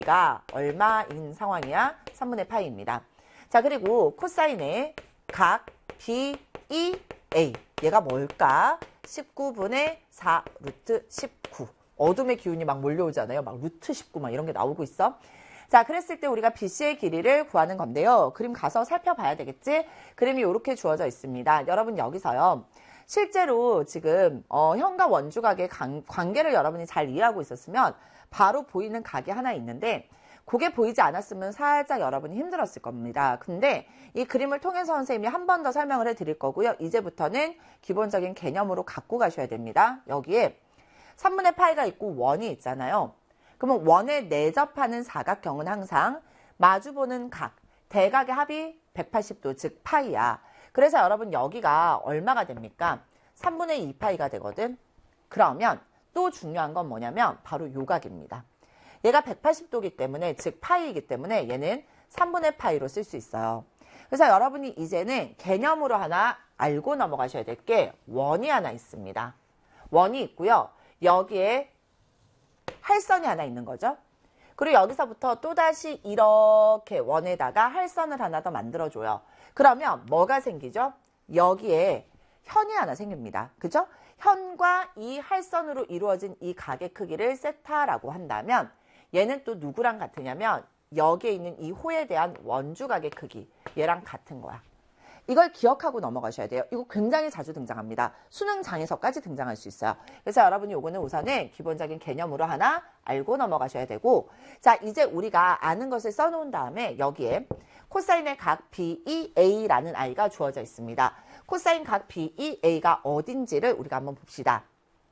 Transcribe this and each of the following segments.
가 얼마인 상황이야? 3분의 파이입니다. 자, 그리고 코사인의 각 BEA 얘가 뭘까? 19분의 4 루트 19. 어둠의 기운이 막 몰려오잖아요. 막 루트 19 막 이런 게 나오고 있어. 자, 그랬을 때 우리가 BC의 길이를 구하는 건데요. 그림 가서 살펴봐야 되겠지? 그림이 이렇게 주어져 있습니다. 여러분 여기서요. 실제로 지금 현과 원주각의 관계를 여러분이 잘 이해하고 있었으면 바로 보이는 각이 하나 있는데 그게 보이지 않았으면 살짝 여러분이 힘들었을 겁니다. 근데 이 그림을 통해서 선생님이 한 번 더 설명을 해드릴 거고요. 이제부터는 기본적인 개념으로 갖고 가셔야 됩니다. 여기에 3분의 파이가 있고 원이 있잖아요. 그러면 원에 내접하는 사각형은 항상 마주보는 각, 대각의 합이 180도, 즉 파이야. 그래서 여러분 여기가 얼마가 됩니까? 3분의 2파이가 되거든. 그러면 또 중요한 건 뭐냐면 바로 요 각입니다. 얘가 180도이기 때문에, 즉 파이이기 때문에 얘는 3분의 파이로 쓸 수 있어요. 그래서 여러분이 이제는 개념으로 하나 알고 넘어가셔야 될 게 원이 하나 있습니다. 원이 있고요. 여기에 할선이 하나 있는 거죠. 그리고 여기서부터 또다시 이렇게 원에다가 할선을 하나 더 만들어줘요. 그러면 뭐가 생기죠? 여기에 현이 하나 생깁니다. 그죠? 현과 이 할선으로 이루어진 이 각의 크기를 세타라고 한다면 얘는 또 누구랑 같으냐면 여기에 있는 이 호에 대한 원주각의 크기, 얘랑 같은 거야. 이걸 기억하고 넘어가셔야 돼요. 이거 굉장히 자주 등장합니다. 수능장에서까지 등장할 수 있어요. 그래서 여러분이 요거는 우선은 기본적인 개념으로 하나 알고 넘어가셔야 되고, 자, 이제 우리가 아는 것을 써놓은 다음에 여기에 코사인의 각 BEA라는 아이가 주어져 있습니다. 코사인 각 BEA가 어딘지를 우리가 한번 봅시다.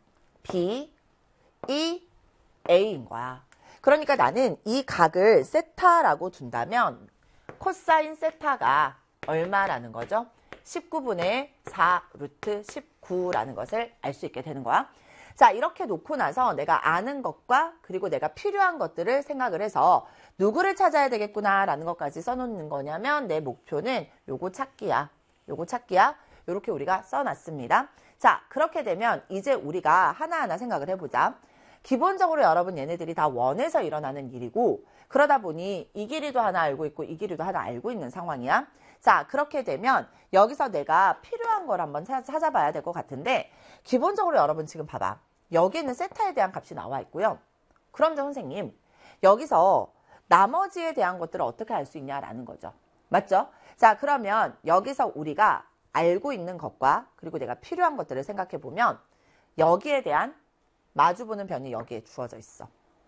BEA인 거야. 그러니까 나는 이 각을 세타라고 둔다면 코사인 세타가 얼마라는 거죠? 19분의 4 루트 19라는 것을 알 수 있게 되는 거야. 자, 이렇게 놓고 나서 내가 아는 것과 그리고 내가 필요한 것들을 생각을 해서 누구를 찾아야 되겠구나 라는 것까지 써놓는 거냐면 내 목표는 요거 찾기야. 요거 찾기야. 요렇게 우리가 써놨습니다. 자, 그렇게 되면 이제 우리가 하나하나 생각을 해보자. 기본적으로 여러분 얘네들이 다 원에서 일어나는 일이고 그러다 보니 이 길이도 하나 알고 있고 이 길이도 하나 알고 있는 상황이야. 자, 그렇게 되면 여기서 내가 필요한 걸 한번 찾아봐야 될 것 같은데 기본적으로 여러분 지금 봐봐. 여기는 세타에 대한 값이 나와 있고요. 그럼 선생님 여기서 나머지에 대한 것들을 어떻게 알 수 있냐라는 거죠. 맞죠? 자, 그러면 여기서 우리가 알고 있는 것과 그리고 내가 필요한 것들을 생각해 보면 여기에 대한 마주보는 변이 여기에 주어져 있어.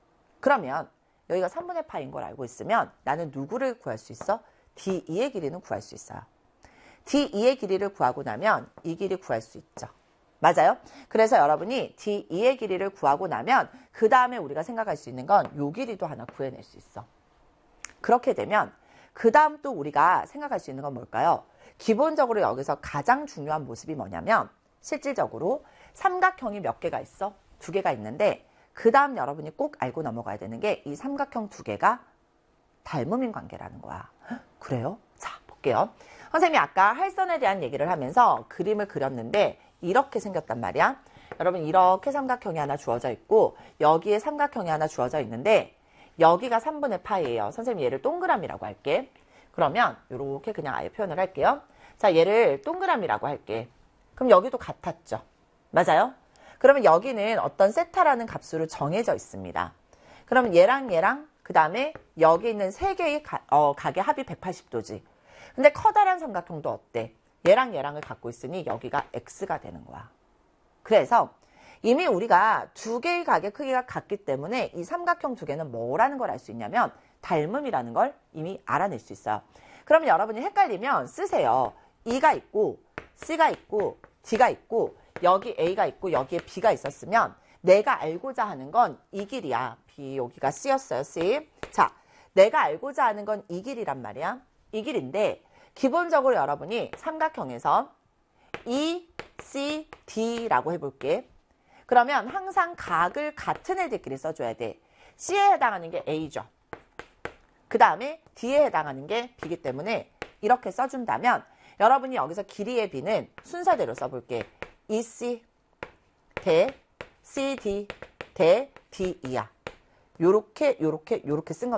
그러면 여기가 3분의 파인 걸 알고 있으면 나는 누구를 구할 수 있어? D2의 길이는 구할 수 있어요. D2의 길이를 구하고 나면 이 길이 구할 수 있죠. 맞아요? 그래서 여러분이 D2의 길이를 구하고 나면 그 다음에 우리가 생각할 수 있는 건 요 길이도 하나 구해낼 수 있어. 그렇게 되면 그 다음 또 우리가 생각할 수 있는 건 뭘까요? 기본적으로 여기서 가장 중요한 모습이 뭐냐면 실질적으로 삼각형이 몇 개가 있어? 2개가 있는데 그 다음 여러분이 꼭 알고 넘어가야 되는 게 이 삼각형 2개가 닮음인 관계라는 거야. 그래요? 자, 볼게요. 선생님이 아까 할선에 대한 얘기를 하면서 그림을 그렸는데 이렇게 생겼단 말이야. 여러분 이렇게 삼각형이 하나 주어져 있고 여기에 삼각형이 하나 주어져 있는데 여기가 3분의 파이예요. 선생님 얘를 동그라미라고 할게. 그러면 이렇게 그냥 아예 표현을 할게요. 자, 얘를 동그라미라고 할게. 그럼 여기도 같았죠. 맞아요? 그러면 여기는 어떤 세타라는 값으로 정해져 있습니다. 그러면 얘랑 그 다음에 여기 있는 3개의 각의 합이 180도지. 근데 커다란 삼각형도 어때? 얘랑을 갖고 있으니 여기가 x가 되는 거야. 그래서 이미 우리가 2개의 각의 크기가 같기 때문에 이 삼각형 2개는 뭐라는 걸 알 수 있냐면 닮음이라는 걸 이미 알아낼 수 있어요. 그러면 여러분이 헷갈리면 쓰세요. E가 있고 C가 있고 D가 있고 여기 A가 있고 여기에 B가 있었으면 내가 알고자 하는 건 이 길이야. B 여기가 C였어요. C. 자, 내가 알고자 하는 건 이 길이란 말이야. 이 길인데 기본적으로 여러분이 삼각형에서 E, C, D라고 해볼게. 그러면 항상 각을 같은 애들끼리 써줘야 돼. C에 해당하는 게 A죠. 그 다음에 D에 해당하는 게 B이기 때문에 이렇게 써준다면 여러분이 여기서 길이의 B는 순서대로 써볼게. EC 대 CD 대 DE야. 요렇게 쓴 겁니다.